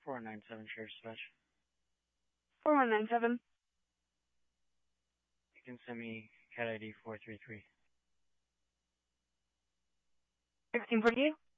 497 Sheriff Dispatch. 4197. You can send me CAT ID 433. 1648.